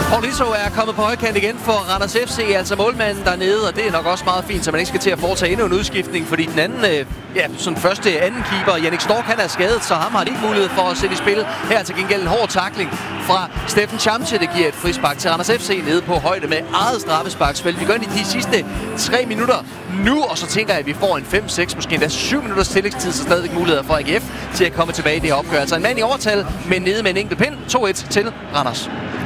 Paulisso er kommet på højkant igen for Randers FC, altså målmanden dernede, og det er nok også meget fint, så man ikke skal til at foretage endnu en udskiftning, fordi den anden, anden keeper, Jannik Stork, han er skadet, så ham har de ikke mulighed for at sætte i spil. Her til gengæld en hård tackling fra Steffen Chamche, det giver et frispark til Randers FC nede på højde med eget straffesparksfelt. Vi gør det de sidste 3 minutter nu, og så tænker jeg, at vi får en 5-6, måske endda 7 minutters tillægstid, så stadig muligheder for AGF til at komme tilbage i det her opgør. Altså en mand i overtal, men nede med en enkelt pind, 2-1 til Randers.